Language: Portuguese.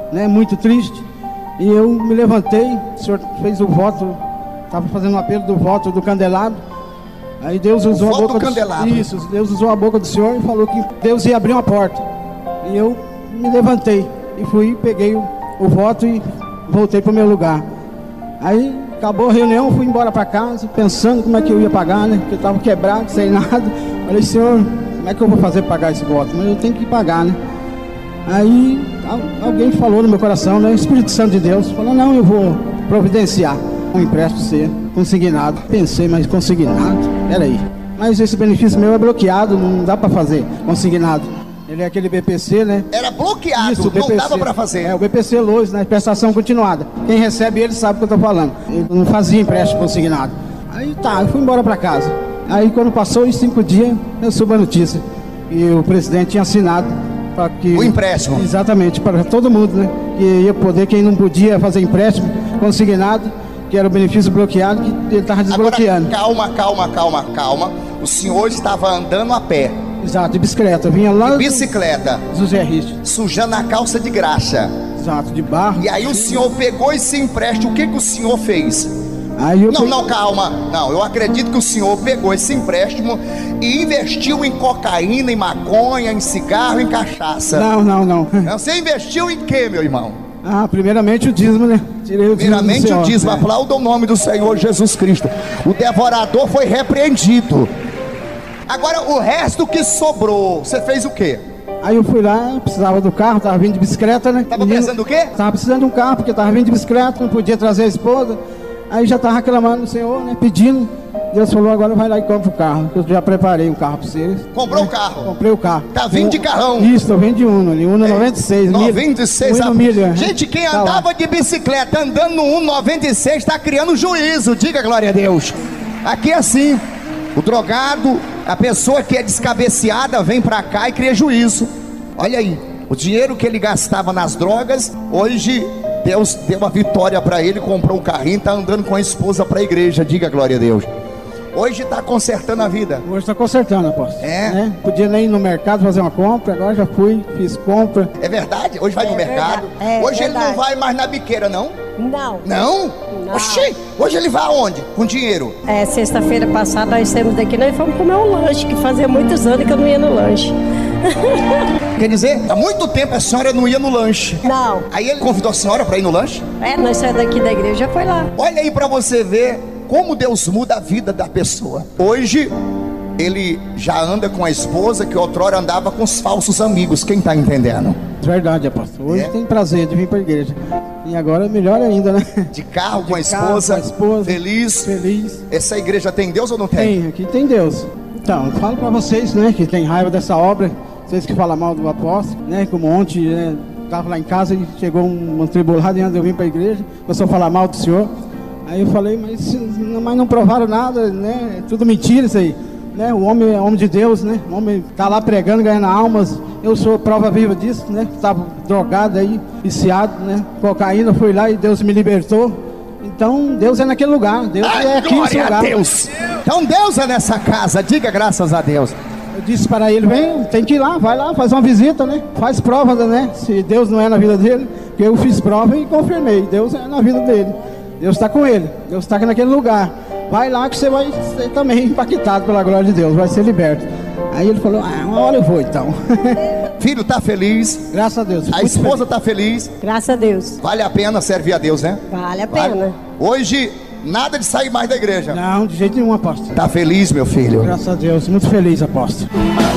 né, muito triste. E eu me levantei, o senhor fez o voto, estava fazendo um apelo do voto do candelabro. Aí Deus usou a boca do candelabro. Isso, Deus usou a boca do senhor e falou que Deus ia abrir uma porta. E eu me levantei e fui, peguei o voto e voltei para o meu lugar. Aí acabou a reunião, fui embora para casa, pensando como é que eu ia pagar, né? Porque eu estava quebrado, sem nada. Falei, senhor, como é que eu vou fazer para pagar esse voto? Mas eu tenho que pagar, né? Aí alguém falou no meu coração, né? O Espírito Santo de Deus falou, não, eu vou providenciar um empréstimo ser consignado. Pensei, mas consignado? Peraí. Mas esse benefício meu é bloqueado, não dá para fazer consignado. Ele é aquele BPC, né? Era bloqueado, isso, BPC, não dava para fazer. É o BPC Lois, né? Prestação continuada. Quem recebe ele sabe o que eu tô falando. Ele não fazia empréstimo consignado. Aí tá, eu fui embora para casa. Aí quando passou os 5 dias, eu soube a notícia. E o presidente tinha assinado para que... O empréstimo. Exatamente, para todo mundo, né? Que ia poder, quem não podia fazer empréstimo consignado, que era o benefício bloqueado, que ele estava desbloqueando. Agora, calma. O senhor estava andando a pé. Exato, de bicicleta. Eu vinha lá... De bicicleta. José Risto. Sujando a calça de graxa. Exato, de barro. E aí o senhor pegou esse empréstimo, o que o senhor fez? Aí eu calma. Não, eu acredito que o senhor pegou esse empréstimo e investiu em cocaína, em maconha, em cigarro, em cachaça. Não. Você investiu em quê, meu irmão? Primeiramente o dízimo, né? Tirei o dízimo. Primeiramente o dízimo, aplauda o nome do Senhor Jesus Cristo. O devorador foi repreendido. Agora o resto que sobrou, você fez o quê? Aí eu fui lá, precisava do carro, tava vindo de bicicleta, né? Tava precisando do quê? Tava precisando de um carro, porque tava vindo de bicicleta, não podia trazer a esposa. Aí já tava reclamando do Senhor, né? Pedindo. Deus falou, agora vai lá e compra o carro, que eu já preparei um carro para vocês. Comprou o carro? Comprei o carro. Tá vindo de carrão? Isso, eu vendo de Uno ali, Uno 96. 96, milho. Gente, quem andava de bicicleta andando no Uno 96 tá criando juízo, diga glória a Deus. Aqui é assim, o drogado, a pessoa que é descabeceada vem pra cá e cria juízo. Olha aí, o dinheiro que ele gastava nas drogas, hoje Deus deu uma vitória para ele, comprou um carrinho, tá andando com a esposa pra igreja, diga glória a Deus. Hoje está consertando a vida. Hoje está consertando, apóstolo. É? Podia nem ir no mercado fazer uma compra, agora já fui, fiz compra. É verdade? Hoje vai no mercado? Hoje ele não vai mais na biqueira, não? Não. Não? Oxi, hoje ele vai aonde? Com dinheiro? Sexta-feira passada nós saímos daqui, nós fomos comer um lanche, que fazia muitos anos que eu não ia no lanche. Quer dizer, há muito tempo a senhora não ia no lanche. Não. Aí ele convidou a senhora para ir no lanche? Nós saímos daqui da igreja, foi lá. Olha aí para você ver como Deus muda a vida da pessoa. Hoje ele já anda com a esposa que outrora andava com os falsos amigos. Quem está entendendo? Verdade, apóstolo. Hoje tem prazer de vir para a igreja. E agora é melhor ainda, né? De carro com a esposa, feliz. Essa igreja tem Deus ou não tem? Tem, aqui tem Deus. Então, eu falo para vocês, né, que tem raiva dessa obra, vocês que falam mal do apóstolo, né, como ontem, né, estava lá em casa e chegou um tribulado e antes eu vim para a igreja, começou a falar mal do senhor. Aí eu falei, mas não provaram nada, né? É tudo mentira isso aí, né? O homem é homem de Deus, né? O homem tá lá pregando, ganhando almas. Eu sou prova viva disso, né? Estava drogado aí, viciado, né? Cocaína, fui lá e Deus me libertou. Então Deus é naquele lugar, Deus é aqui nesse lugar. Deus. Então Deus é nessa casa, diga graças a Deus. Eu disse para ele, vem, tem que ir lá, vai lá, faz uma visita, né? Faz prova, né? Se Deus não é na vida dele, porque eu fiz prova e confirmei, Deus é na vida dele. Deus está com ele, Deus está aqui naquele lugar. Vai lá que você vai ser também impactado pela glória de Deus, vai ser liberto. Aí ele falou, uma hora eu vou então. Filho está feliz? Graças a Deus. A esposa está feliz? Graças a Deus. Vale a pena servir a Deus, né? Vale a pena. Hoje, nada de sair mais da igreja. Não, de jeito nenhum, apóstolo. Está feliz, meu filho? Graças a Deus, muito feliz, apóstolo.